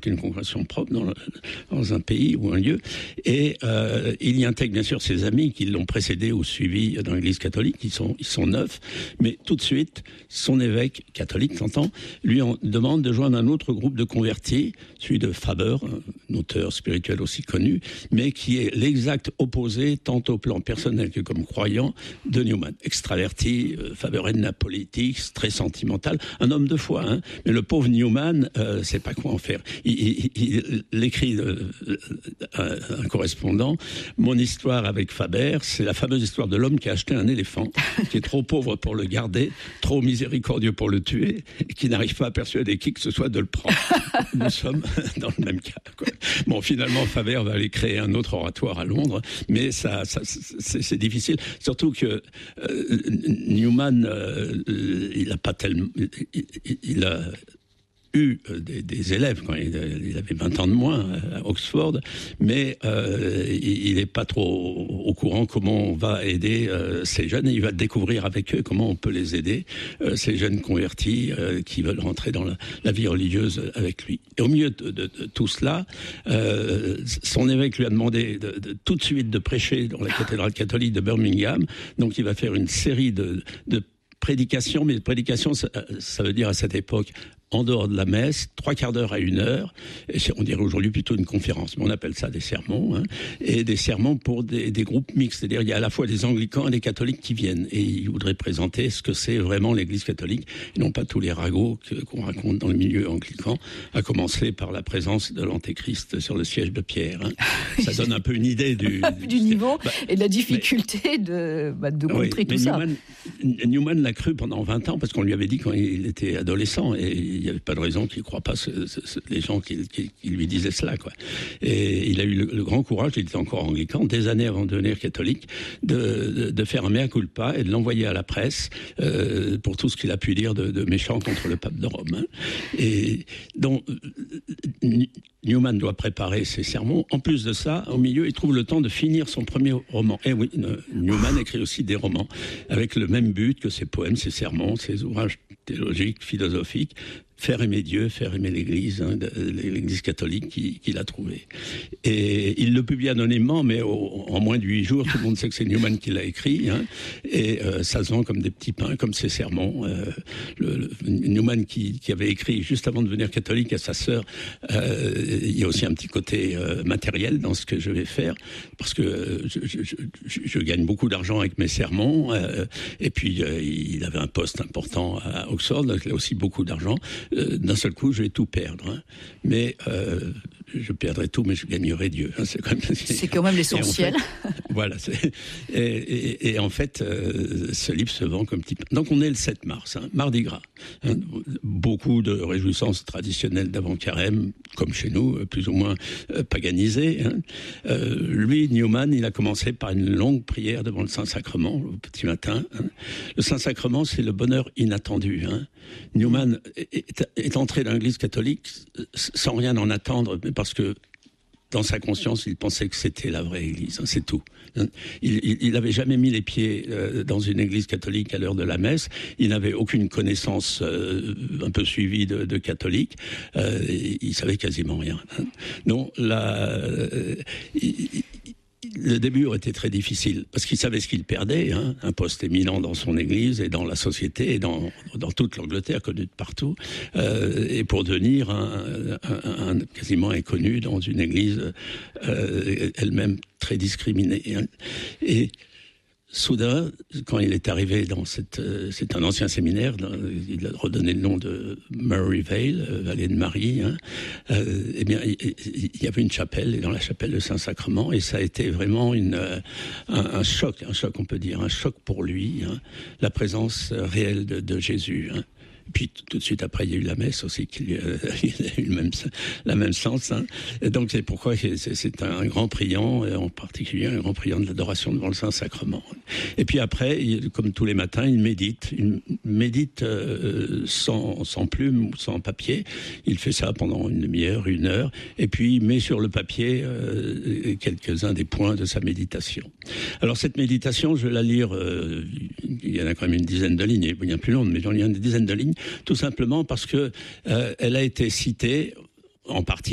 est une congrégation propre dans un pays ou un lieu. Et il y intègre bien sûr ses amis qui l'ont précédé ou suivi dans l'Église catholique. Ils sont 9. Mais tout de suite, son évêque catholique, t'entends, lui en demande de joindre un autre groupe de convertis, celui de Faber, un auteur spirituel aussi connu, mais qui est l'exact opposé, tant au plan personnel que comme croyant, de Newman. Extraverti, Faber est politique, très sentimental, un homme de foi, hein. Mais le pauvre Newman, sait pas quoi en faire. Il écrit un correspondant, mon histoire avec Faber, c'est la fameuse histoire de l'homme qui a acheté un éléphant, qui est trop pauvre pour le garder, trop miséricordieux pour le tuer, et qui n'arrive pas à persuader qui que ce soit de le prendre. Nous sommes dans le même cas, quoi. Bon, finalement, Faber va aller créer un autre oratoire à Londres, mais c'est difficile. Surtout que Newman, il a pas tellement, il a eu des élèves quand il avait 20 ans de moins à Oxford, mais il n'est pas trop au courant comment on va aider ces jeunes, et il va découvrir avec eux comment on peut les aider, ces jeunes convertis qui veulent rentrer dans la vie religieuse avec lui. Et au milieu de tout cela, son évêque lui a demandé tout de suite de prêcher dans la cathédrale catholique de Birmingham, donc il va faire une série de prédications, mais prédications, ça veut dire à cette époque, en dehors de la messe, 3/4 d'heure à 1 heure, et on dirait aujourd'hui plutôt une conférence, mais on appelle ça des sermons, hein, et des sermons pour des groupes mixtes, c'est-à-dire il y a à la fois des anglicans et des catholiques qui viennent, et ils voudraient présenter ce que c'est vraiment l'Église catholique, et non pas tous les ragots qu'on raconte dans le milieu anglican, à commencer par la présence de l'Antéchrist sur le siège de Pierre. Hein. Ça donne un peu une idée du niveau et de la difficulté de contrer tout ça. Newman l'a cru pendant 20 ans, parce qu'on lui avait dit quand il était adolescent, et il n'y avait pas de raison qu'il ne croie pas les gens qui lui disaient cela, quoi. Et il a eu le grand courage, il était encore anglican, des années avant de devenir catholique, de faire un mea culpa et de l'envoyer à la presse pour tout ce qu'il a pu dire de méchant contre le pape de Rome. Hein. Et donc, Newman doit préparer ses sermons. En plus de ça, au milieu, il trouve le temps de finir son premier roman. Et oui, Newman écrit aussi des romans, avec le même but que ses poèmes, ses sermons, ses ouvrages théologiques, philosophiques, faire aimer Dieu, faire aimer l'Église, hein, l'Église catholique qu'il a trouvée. Et il le publie anonymement, mais en moins de 8 jours, tout le monde sait que c'est Newman qui l'a écrit, hein, et ça se vend comme des petits pains, comme ses sermons. Newman qui avait écrit juste avant de devenir catholique à sa sœur, il y a aussi un petit côté matériel dans ce que je vais faire, parce que je gagne beaucoup d'argent avec mes sermons, et puis il avait un poste important à Oxford, donc il a aussi beaucoup d'argent. D'un seul coup, je vais tout perdre. Hein. Mais je perdrai tout, mais je gagnerai Dieu. Hein. C'est quand même l'essentiel. En fait, voilà. Et en fait, ce livre se vend comme petit pain. Donc on est le 7 mars, hein, Mardi Gras. Hein. Beaucoup de réjouissances traditionnelles d'avant-carême, comme chez nous, plus ou moins paganisées. Hein. Lui, Newman, il a commencé par une longue prière devant le Saint-Sacrement, au petit matin. Hein. Le Saint-Sacrement, c'est le bonheur inattendu. Hein. Newman est entré dans l'Église catholique sans rien en attendre, mais parce que dans sa conscience, il pensait que c'était la vraie Église, hein, c'est tout. Il n'avait jamais mis les pieds dans une Église catholique à l'heure de la messe. Il n'avait aucune connaissance un peu suivie de catholique. Il savait quasiment rien. Hein. Donc le début aurait été très difficile, parce qu'il savait ce qu'il perdait, hein, un poste éminent dans son église et dans la société et dans toute l'Angleterre, connu de partout, et pour devenir un quasiment inconnu dans une église elle-même très discriminée. Hein. Et soudain, quand il est arrivé dans c'est un ancien séminaire, il a redonné le nom de Murray Vale, Vallée de Marie, hein, eh bien, il y avait une chapelle, et dans la chapelle le Saint-Sacrement, et ça a été vraiment un choc, on peut dire, un choc pour lui, hein, la présence réelle de Jésus, hein. Puis tout de suite après, il y a eu la messe aussi, il a eu la même sens. Hein. Et donc c'est pourquoi c'est un grand priant, en particulier un grand priant de l'adoration devant le Saint-Sacrement. Et puis après, comme tous les matins, il médite sans plume ou sans papier. Il fait ça pendant une demi-heure, 1 heure, et puis il met sur le papier quelques-uns des points de sa méditation. Alors cette méditation, je vais la lire, il y en a quand même une dizaine de lignes, il y en a plus longue, mais il y en a une dizaine de lignes, tout simplement parce que elle a été citée en partie